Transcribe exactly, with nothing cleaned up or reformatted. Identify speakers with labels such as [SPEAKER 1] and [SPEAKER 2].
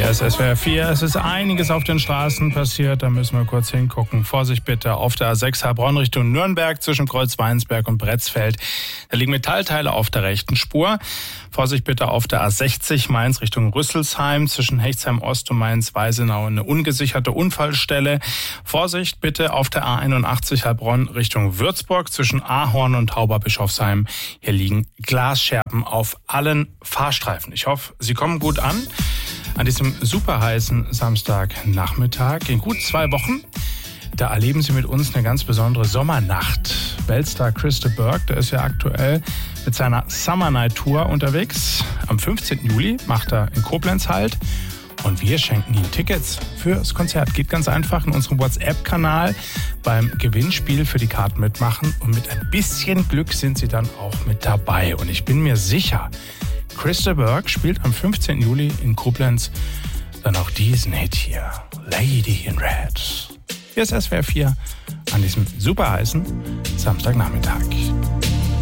[SPEAKER 1] Hier ist S W R vier. Es ist einiges auf den Straßen passiert. Da müssen wir kurz hingucken. Vorsicht bitte auf der A sechs Heilbronn Richtung Nürnberg zwischen Kreuzweinsberg und Bretzfeld. Da liegen Metallteile auf der rechten Spur. Vorsicht bitte auf der A sechzig Mainz Richtung Rüsselsheim zwischen Hechtsheim Ost und Mainz-Weisenau eine ungesicherte Unfallstelle. Vorsicht bitte auf der A einundachtzig Heilbronn Richtung Würzburg zwischen Ahorn und Tauberbischofsheim. Hier liegen Glasscherben auf allen Fahrstreifen. Ich hoffe, Sie kommen gut an. An diesem super heißen Samstagnachmittag in gut zwei Wochen, da erleben Sie mit uns eine ganz besondere Sommernacht. Weltstar Chris de Burgh, der ist ja aktuell mit seiner Summer Night Tour unterwegs. Am fünfzehnten Juli macht er in Koblenz Halt und wir schenken Ihnen Tickets für das Konzert. Geht ganz einfach in unserem WhatsApp-Kanal beim Gewinnspiel für die Karten mitmachen und mit ein bisschen Glück sind Sie dann auch mit dabei. Und ich bin mir sicher, Chris de Burgh spielt am fünfzehnten Juli in Koblenz dann auch diesen Hit hier, Lady in Red. Hier ist S W R vier an diesem super heißen Samstagnachmittag.